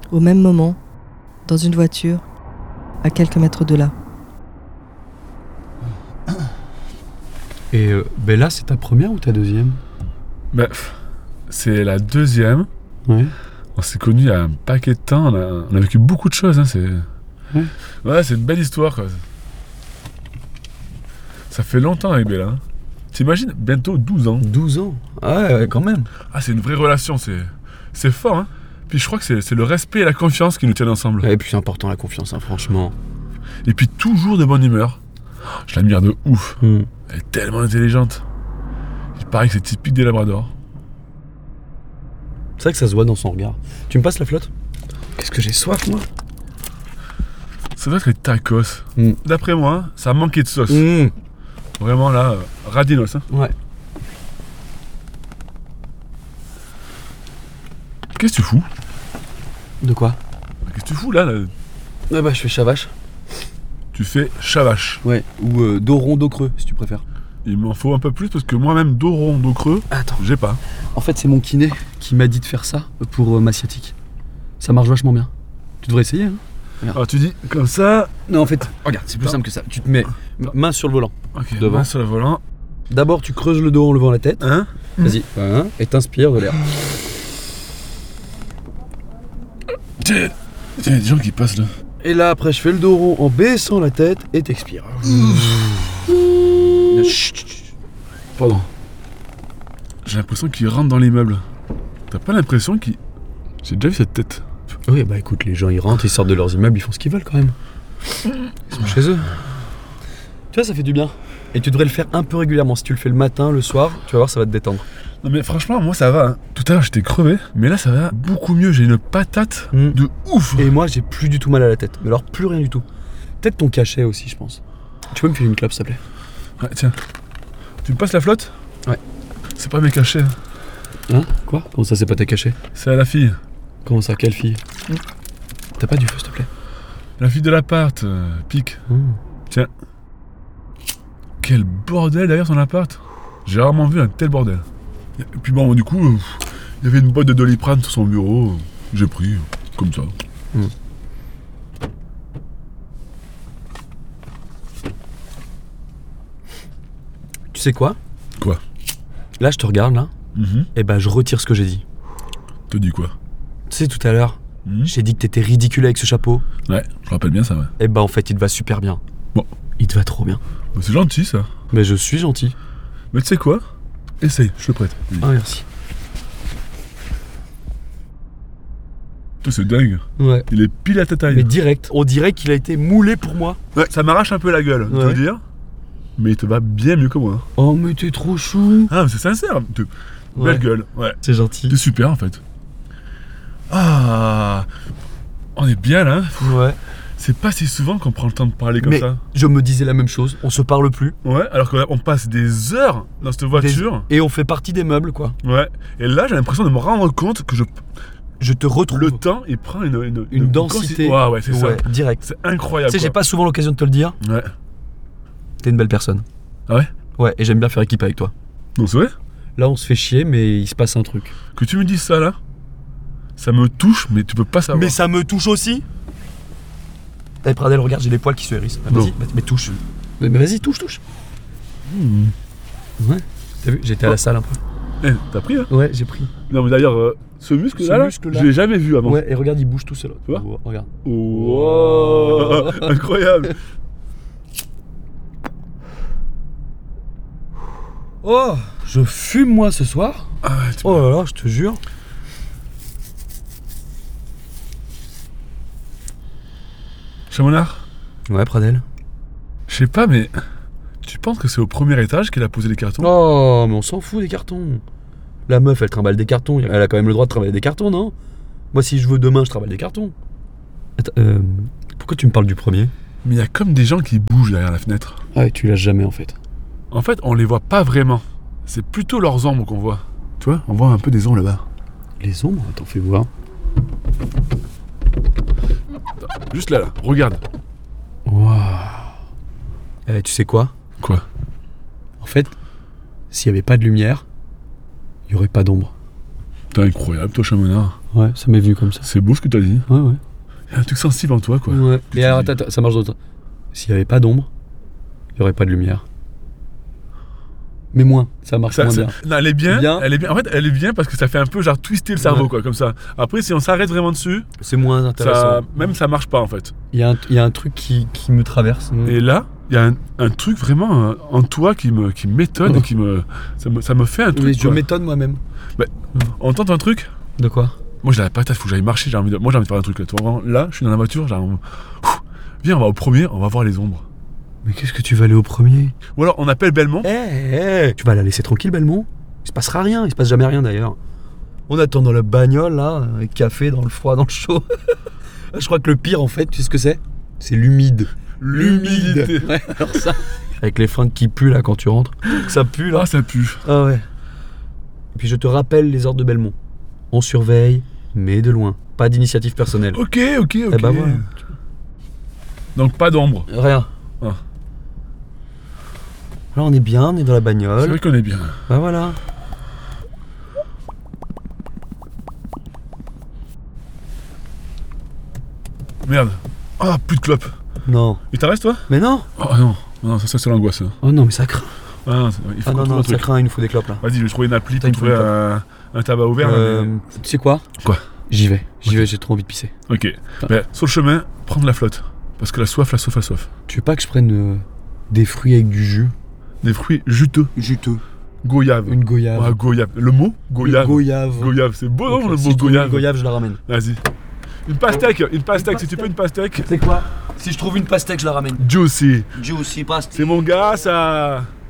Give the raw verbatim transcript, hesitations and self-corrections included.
Au même moment, dans une voiture, à quelques mètres de là. Et euh, Bella, c'est ta première ou ta deuxième? Bah, c'est la deuxième. Ouais. On s'est connus il y a un paquet de temps. On a, on a vécu beaucoup de choses. Hein, c'est... Ouais. ouais, c'est une belle histoire, quoi. Ça fait longtemps avec Bella. Hein. T'imagines, bientôt douze ans. douze ans. Ah ouais, quand même. Ah, c'est une vraie relation. C'est, c'est fort. Hein. Puis je crois que c'est, c'est le respect et la confiance qui nous tiennent ensemble. Et puis c'est important la confiance, hein, franchement. Et puis toujours de bonne humeur. Je l'admire de ouf. Mm. Elle est tellement intelligente. Il paraît que c'est typique des labradors. C'est vrai que ça se voit dans son regard. Tu me passes la flotte? Qu'est-ce que j'ai soif, moi. Ça doit être les tacos. Mm. D'après moi, ça a manqué de sauce. Mm. Vraiment là, euh, radinos. Hein. Ouais. Qu'est-ce que tu fous? De quoi? Qu'est-ce que tu fous là, là Ah bah je fais chavache. Tu fais chavache. Ouais, ou euh, dos rond, dos creux, si tu préfères. Il m'en faut un peu plus parce que moi-même, dos rond, dos creux, Attends. j'ai pas. En fait, c'est mon kiné qui m'a dit de faire ça pour euh, ma sciatique. Ça marche vachement bien. Tu devrais essayer, hein? Alors tu dis comme ça. Non, en fait, regarde, c'est plus simple que ça. Tu te mets main sur le volant. Ok, Devant. main sur le volant. D'abord, tu creuses le dos en levant la tête. Hein? Vas-y. Un, et t'inspires de l'air. Tiens, il y a des gens qui passent là. Et là, après, je fais le dos rond en baissant la tête et t'expires. Chut, chut, chut. Pardon. J'ai l'impression qu'ils rentrent dans l'immeuble. T'as pas l'impression qu'ils... J'ai déjà vu cette tête. Oui, bah écoute, les gens ils rentrent, ils sortent de leurs immeubles, ils font ce qu'ils veulent quand même. Ils sont chez eux. Tu vois, ça fait du bien. Et tu devrais le faire un peu régulièrement. Si tu le fais le matin, le soir, tu vas voir, ça va te détendre. Non mais franchement, moi ça va. Hein. Tout à l'heure j'étais crevé, mais là ça va beaucoup mieux. J'ai une patate Mm. de ouf. Et moi, j'ai plus du tout mal à la tête. Mais alors, plus rien du tout. Peut-être ton cachet aussi, je pense. Tu peux me filer une clope, s'il te plaît? Ouais, tiens. Tu me passes la flotte? Ouais. C'est pas mes cachets. Hein. Hein? Quoi? Comment ça, c'est pas tes cachets? C'est à la fille. Comment ça, quelle fille? T'as pas du feu, s'il te plaît? La fille de l'appart, euh, pique. Mm. Tiens. Quel bordel derrière son appart. J'ai rarement vu un tel bordel. Et puis bon, du coup, il euh, y avait une boîte de Doliprane sur son bureau. J'ai pris, comme ça. Mm. Tu sais quoi? Quoi? Là, je te regarde, là. Mm-hmm. Et ben, je retire ce que j'ai dit. Te dis quoi? Tu sais, tout à l'heure, Mm. j'ai dit que t'étais ridicule avec ce chapeau. Ouais, je rappelle bien ça, ouais. Et ben, en fait, il te va super bien. Bon. Il te va trop bien. Bah, c'est gentil, ça. Mais je suis gentil. Mais tu sais quoi? Essaye, je te prête. Ah, merci. Putain, c'est dingue. Ouais. Il est pile à ta taille. Mais direct. On dirait qu'il a été moulé pour moi. Ouais, ça m'arrache un peu la gueule, je Ouais. veux dire. Mais il te va bien mieux que moi. Oh, mais t'es trop chou. Ah, mais c'est sincère. Te- Ouais. Belle gueule, ouais. C'est gentil. T'es super, en fait. Ah, on est bien, là. Ouais. C'est pas si souvent qu'on prend le temps de parler comme Mais ça. je me disais la même chose. On se parle plus. Ouais, alors qu'on passe des heures dans cette voiture. Et on fait partie des meubles, quoi. Ouais. Et là, j'ai l'impression de me rendre compte que je... Je te retrouve. le temps, il prend une... Une, Une densité. Ouais, ouais, c'est Ouais, ça. direct. C'est incroyable, Tu sais, j'ai quoi. pas souvent l'occasion de te le dire. Ouais. T'es une belle personne. Ah ouais? Ouais, et j'aime bien faire équipe avec toi. Non, c'est vrai? Là, on se fait chier, mais il se passe un truc. Que tu me dises ça, là, ça me touche, mais tu peux pas savoir. Mais ça me touche aussi. Allez, Pradel, regarde, j'ai les poils qui se hérissent. Ah, vas-y, Non. mais, mais touche. Mais, mais vas-y, touche, touche. Mmh. Ouais. T'as vu? J'étais à la salle un peu. Eh, t'as pris, hein? Ouais, j'ai pris. Non, mais d'ailleurs, euh, ce muscle-là, Ce là, muscle-là. je l'ai jamais vu avant. Ouais, et regarde, il bouge tout seul. Tu vois? Oh, regarde. Wow, incroyable. Oh, je fume moi ce soir. Ah ouais, tu... Oh là là, je te jure. Chamonard, Ouais, Pradel. je sais pas, mais tu penses que c'est au premier étage qu'elle a posé les cartons? Oh, mais on s'en fout des cartons. La meuf, elle trimballe des cartons. Elle a quand même le droit de trimballer des cartons, non? Moi, si je veux demain, je trimballe des cartons. Attends, euh, pourquoi tu me parles du premier? Mais il y a comme des gens qui bougent derrière la fenêtre. Ah ouais, tu lâches jamais en fait. En fait, on les voit pas vraiment. C'est plutôt leurs ombres qu'on voit. Tu vois, on voit un peu des ombres là-bas. Les ombres? Attends, fais voir. Juste là, là, regarde. Waouh. Eh, tu sais quoi? Quoi? En fait, s'il n'y avait pas de lumière, il n'y aurait pas d'ombre. T'es incroyable, toi, Chamonard. Ouais, ça m'est venu comme ça. C'est beau ce que t'as dit. Ouais, ouais. Il y a un truc sensible en toi, quoi. Ouais. Que Et tu alors, dis. attends, attends, ça marche d'autre. S'il n'y avait pas d'ombre, il n'y aurait pas de lumière. Mais moins, ça marche Ça, moins ça- bien. Non, elle est bien, Bien. Elle est bien. En fait, elle est bien parce que ça fait un peu genre twister le cerveau, Ouais. quoi, comme ça. Après, si on s'arrête vraiment dessus, C'est moins intéressant. ça, même ça marche pas, en fait. Il y, a un- il y a un truc qui, qui me traverse. Et là, il y a un, un truc vraiment euh, en toi qui me, qui m'étonne et qui me ça, me. ça me fait un Mais truc. je quoi. m'étonne moi-même. On tente un truc. De quoi? Moi, j'ai la patate, faut que j'aille marcher. J'ai envie de... Moi, j'ai envie de faire un truc là. Tu vois, vraiment, là, je suis dans la voiture. J'ai envie- Ouh, viens, on va au premier, on va voir les ombres. Mais qu'est-ce que tu vas aller au premier? Ou alors, on appelle Belmont. Eh, eh, tu vas la laisser tranquille, Belmont? Il se passera rien, il se passe jamais rien d'ailleurs. On attend dans la bagnole là, avec café dans le froid, dans le chaud. Je crois que le pire en fait, tu sais ce que c'est? C'est l'humide. L'humidité. Ouais, alors ça. Avec les fringues qui puent là quand tu rentres. Ça pue là. Ah, ça pue. Ah ouais. Et puis je te rappelle les ordres de Belmont. On surveille, mais de loin. Pas d'initiative personnelle. Ok, ok, ok. Eh bah voilà. Donc, pas d'ombre. Rien. Ah. Là on est bien, on est dans la C'est bagnole. vrai qu'on est bien. Bah voilà. Merde. Ah, plus de clope. Non. Il t'en reste, toi? Mais non. Oh non. Non, ça, ça c'est l'angoisse. ça. Oh non, mais ça craint. Ah, non, c'est- il faut Ah qu'on non, trouve non, un ça truc. craint, il nous faut des clopes là. Vas-y, je vais trouver une appli Putain, pour il faut trouver une un, un tabac ouvert. là, Euh, mais- tu sais quoi? Quoi? J'y vais, j'y Ok. vais, j'ai trop envie de pisser. Ok. Mais sur le chemin, prendre la flotte. Parce que la soif, la soif, la soif. Tu veux pas que je prenne euh, des fruits avec du jus? Des fruits juteux. Juteux. Goyave. Une goyave. Ah, goyave. Le mot goyave. Une goyave. Goyave, c'est beau, non, Ok, le si mot je trouve goyave. Une goyave, je la ramène. Vas-y. Une pastèque, une pastèque, si tu peux une pastèque. C'est quoi? Si je trouve une pastèque, je la ramène. Juicy. Juicy pastèque. C'est mon gars, ça.